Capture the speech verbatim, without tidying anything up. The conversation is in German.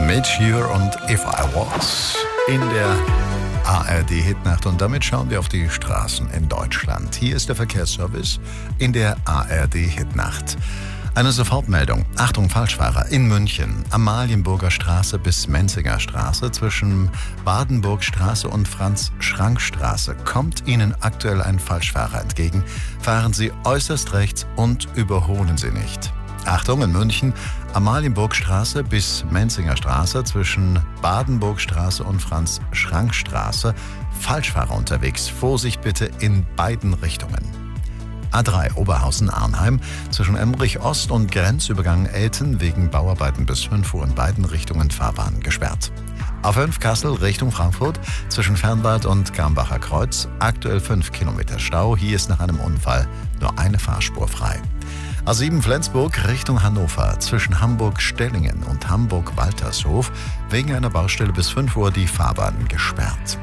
Meteor und If I Was in der A R D-Hitnacht. Und damit schauen wir auf die Straßen in Deutschland. Hier ist der Verkehrsservice in der A R D-Hitnacht. Eine Sofortmeldung. Achtung, Falschfahrer. In München, Amalienburger Straße bis Menzinger Straße zwischen Badenburgstraße und Franz-Schrank-Straße kommt Ihnen aktuell ein Falschfahrer entgegen. Fahren Sie äußerst rechts und überholen Sie nicht. Achtung, in München, Amalienburgstraße bis Menzinger Straße zwischen Badenburgstraße und Franz-Schrank-Straße. Falschfahrer unterwegs. Vorsicht bitte in beiden Richtungen. A drei Oberhausen-Arnheim zwischen Emmerich Ost und Grenzübergang Elten wegen Bauarbeiten bis fünf Uhr in beiden Richtungen Fahrbahn gesperrt. A fünf Kassel Richtung Frankfurt zwischen Fernwald und Garmbacher Kreuz aktuell fünf Kilometer Stau. Hier ist nach einem Unfall nur eine Fahrspur frei. A sieben Flensburg Richtung Hannover zwischen Hamburg-Stellingen und Hamburg-Waltershof wegen einer Baustelle bis fünf Uhr die Fahrbahn gesperrt.